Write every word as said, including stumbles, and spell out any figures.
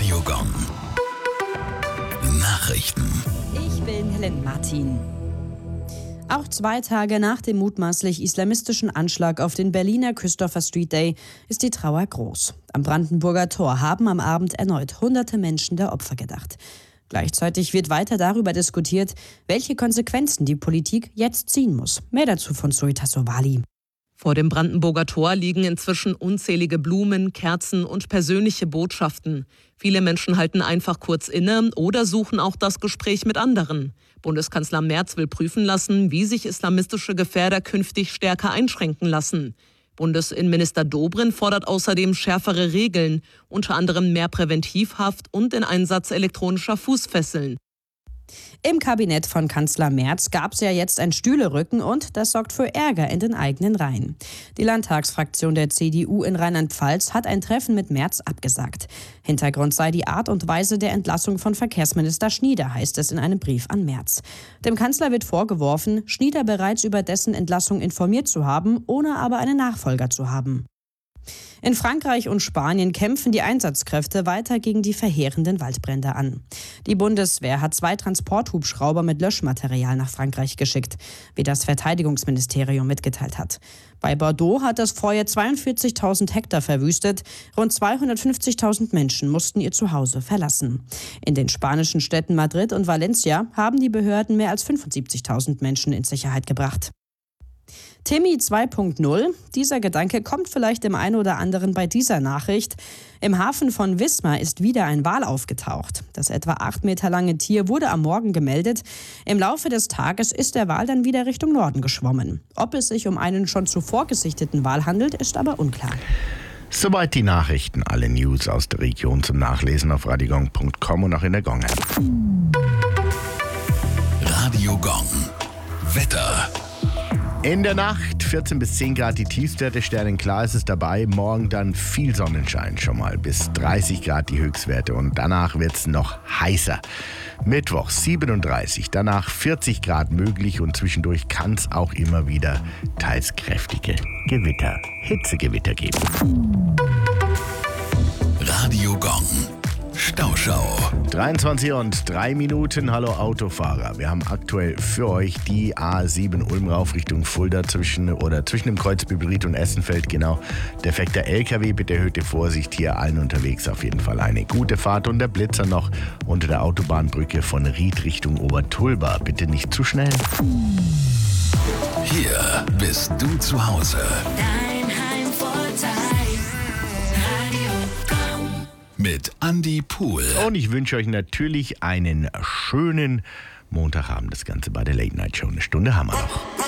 Radiogong. Nachrichten. Ich bin Helen Martin. Auch zwei Tage nach dem mutmaßlich islamistischen Anschlag auf den Berliner Christopher Street Day ist die Trauer groß. Am Brandenburger Tor haben am Abend erneut hunderte Menschen der Opfer gedacht. Gleichzeitig wird weiter darüber diskutiert, welche Konsequenzen die Politik jetzt ziehen muss. Mehr dazu von Zoita Sowali. Vor dem Brandenburger Tor liegen inzwischen unzählige Blumen, Kerzen und persönliche Botschaften. Viele Menschen halten einfach kurz inne oder suchen auch das Gespräch mit anderen. Bundeskanzler Merz will prüfen lassen, wie sich islamistische Gefährder künftig stärker einschränken lassen. Bundesinnenminister Dobrindt fordert außerdem schärfere Regeln, unter anderem mehr Präventivhaft und den Einsatz elektronischer Fußfesseln. Im Kabinett von Kanzler Merz gab es ja jetzt ein Stühlerücken und das sorgt für Ärger in den eigenen Reihen. Die Landtagsfraktion der C D U in Rheinland-Pfalz hat ein Treffen mit Merz abgesagt. Hintergrund sei die Art und Weise der Entlassung von Verkehrsminister Schnieder, heißt es in einem Brief an Merz. Dem Kanzler wird vorgeworfen, Schnieder bereits über dessen Entlassung informiert zu haben, ohne aber einen Nachfolger zu haben. In Frankreich und Spanien kämpfen die Einsatzkräfte weiter gegen die verheerenden Waldbrände an. Die Bundeswehr hat zwei Transporthubschrauber mit Löschmaterial nach Frankreich geschickt, wie das Verteidigungsministerium mitgeteilt hat. Bei Bordeaux hat das Feuer zweiundvierzigtausend Hektar verwüstet. Rund zweihundertfünfzigtausend Menschen mussten ihr Zuhause verlassen. In den spanischen Städten Madrid und Valencia haben die Behörden mehr als fünfundsiebzigtausend Menschen in Sicherheit gebracht. Timmy zwei Punkt null. Dieser Gedanke kommt vielleicht dem einen oder anderen bei dieser Nachricht. Im Hafen von Wismar ist wieder ein Wal aufgetaucht. Das etwa acht Meter lange Tier wurde am Morgen gemeldet. Im Laufe des Tages ist der Wal dann wieder Richtung Norden geschwommen. Ob es sich um einen schon zuvor gesichteten Wal handelt, ist aber unklar. Soweit die Nachrichten. Alle News aus der Region zum Nachlesen auf radiogong punkt com und auch in der Gong-App. Radiogong. Wetter. In der Nacht vierzehn bis zehn Grad die Tiefstwerte, sternenklar ist es dabei. Morgen dann viel Sonnenschein schon mal, bis dreißig Grad die Höchstwerte und danach wird es noch heißer. Mittwoch siebenunddreißig, danach vierzig Grad möglich und zwischendurch kann es auch immer wieder teils kräftige Gewitter, Hitzegewitter geben. Radiogong. Stauschau. dreiundzwanzig und drei Minuten. Hallo Autofahrer. Wir haben aktuell für euch die A sieben Ulm rauf Richtung Fulda zwischen oder zwischen dem Kreuz Bibelried und Essenfeld. Genau. Defekter L K W, bitte erhöhte Vorsicht. Hier allen unterwegs auf jeden Fall eine gute Fahrt. Und der Blitzer noch unter der Autobahnbrücke von Ried Richtung Obertulba. Bitte nicht zu schnell. Hier bist du zu Hause. Dein Heimvorteil. Radiogong. Mit Andi Pohl. Und ich wünsche euch natürlich einen schönen Montagabend. Das Ganze bei der Late Night Show. Eine Stunde haben wir noch.